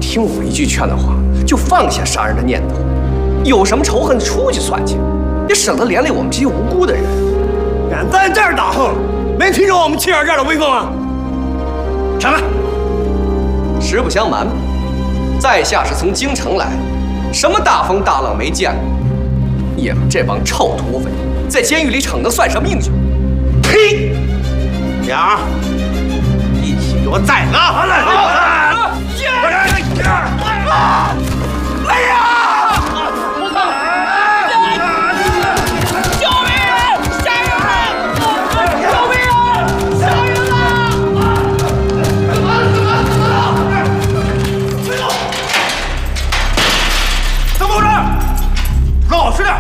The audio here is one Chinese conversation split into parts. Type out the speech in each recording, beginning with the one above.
听我一句劝的话，就放下杀人的念头，有什么仇恨出去算去，也省得连累我们这些无辜的人。 俺在这儿打横，没听着我们7点这儿的威风啊！上来。 实不相瞒，在下是从京城来的，什么大风大浪没见过。你们这帮臭土匪，在监狱里逞能算什么英雄？ 呸！俩儿，一起给我宰了！来！来呀！老实点！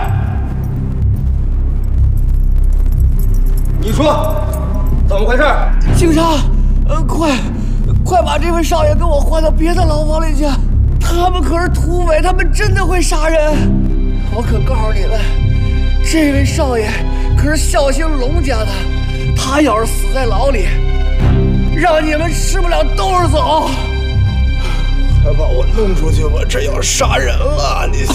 你说怎么回事？ 警察，快把这位少爷给我换到别的牢房里去！他们可是土匪，他们真的会杀人。我可告诉你们，这位少爷可是孝兴龙家的，他要是死在牢里，让你们吃不了兜着走。 快把我弄出去！我这要杀人了！你。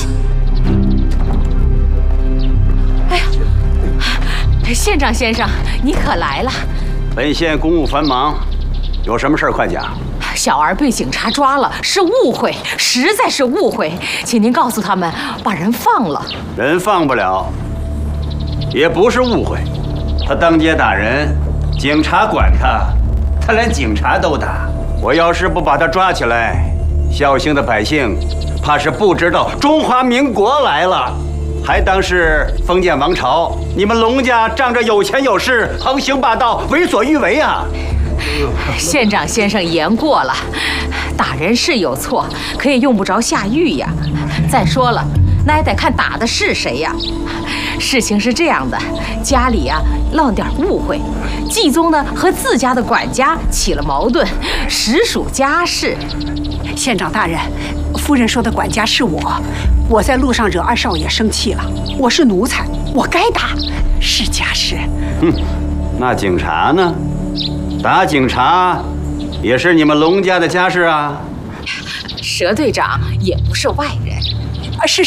哎呀，县长先生，你可来了。 本县公务繁忙，有什么事儿快讲。 小儿被警察抓了，是误会，实在是误会，请您告诉他们把人放了。 人放不了，也不是误会。他当街打人，警察管他，他连警察都打。我要是不把他抓起来，孝兴的百姓怕是不知道中华民国来了。还当是封建王朝，你们龙家仗着有钱有势，横行霸道，为所欲为啊！ 县长先生言过了，打人是有错，可也用不着下狱呀。再说了，那也得看打的是谁呀。事情是这样的，家里呀落点误会，季宗呢和自家的管家起了矛盾，实属家事。 县长大人，夫人说的管家是我在路上惹二少爷生气了，我是奴才，我该打，是家事。 那警察呢？打警察也是你们龙家的家事啊。 佘队长也不是外人。 是。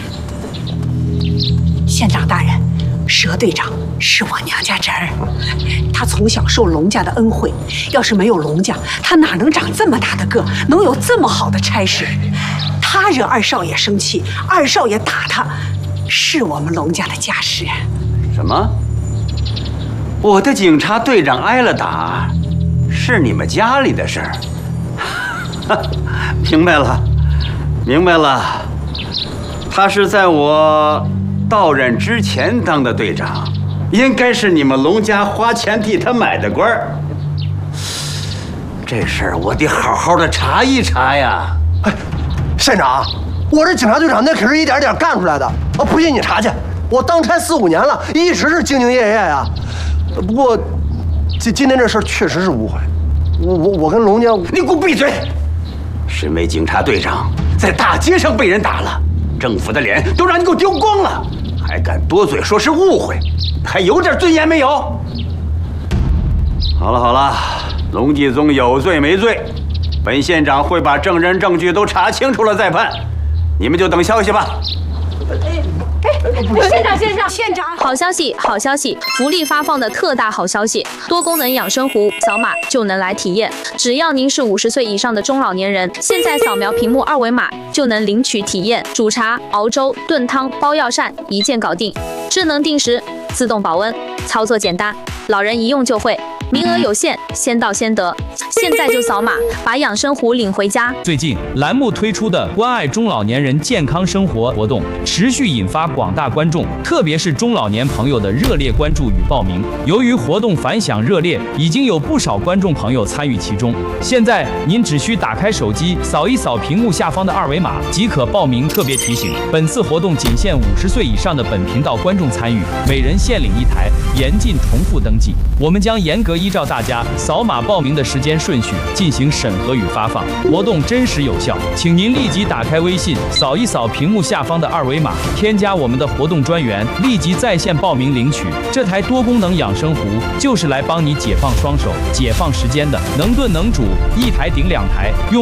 县长大人，佘队长是我娘家侄儿，他从小受龙家的恩惠，要是没有龙家，他哪能长这么大的个，能有这么好的差事？他惹二少爷生气，二少爷打他，是我们龙家的家事。 什么？我的警察队长挨了打，是你们家里的事儿？明白了，他是在我到任之前当的队长，应该是你们龙家花钱替他买的官儿。这事儿我得好好的查一查呀。 哎，县长，我这警察队长那可是一点点干出来的，不信你查去。我当差4、5年了，一直是兢兢业业呀。不过，今天这事儿确实是误会。我跟龙家， 你给我闭嘴！身为警察队长，在大街上被人打了，政府的脸都让你给我丢光了，还敢多嘴说是误会，还有点尊严没有？好了，龙继宗有罪没罪，本县长会把证人证据都查清楚了再判，你们就等消息吧。 县长先生， 县长， 好消息，好消息！福利发放的特大好消息，多功能养生壶，扫码就能来体验。只要您是50岁以上的中老年人，现在扫描屏幕2维码就能领取体验。煮茶、熬粥、炖汤、包药膳，一键搞定。智能定时，自动保温，操作简单，老人一用就会。名额有限，先到先得。现在就扫码，把养生壶领回家。 最近栏目推出的关爱中老年人健康生活活动，持续引发广大观众，特别是中老年朋友的热烈关注与报名。由于活动反响热烈，已经有不少观众朋友参与其中。现在您只需打开手机，扫一扫屏幕下方的2维码，即可报名。特别提醒，本次活动仅限50岁以上的本频道观众参与，每人限领1台，严禁重复登记。我们将严格依照大家扫码报名的时间顺序进行审核与发放，活动真实有效，请您立即打开微信，扫一扫屏幕下方的2维码，添加我们的活动专员，立即在线报名领取。这台多功能养生壶就是来帮你解放双手、解放时间的，能炖能煮，1台顶2台，用